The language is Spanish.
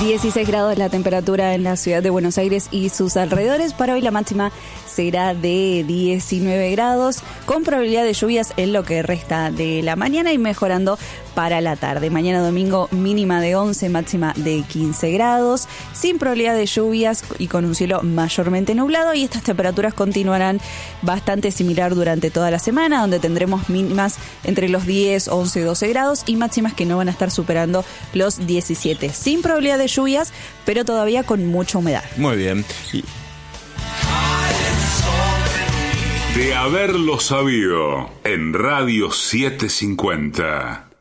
16 grados la temperatura en la ciudad de Buenos Aires y sus alrededores. Para hoy la máxima será de 19 grados, con probabilidad de lluvias en lo que resta de la mañana y mejorando para la tarde. Mañana domingo mínima de 11, máxima de 15 grados, sin probabilidad de lluvias y con un cielo mayormente nublado, y estas temperaturas continuarán bastante similar durante toda la semana, donde tendremos mínimas entre los 10, 11, 12 grados y máximas que no van a estar superando los 17, sin probabilidad de lluvias, pero todavía con mucha humedad. Muy bien. De haberlo sabido, en Radio 750.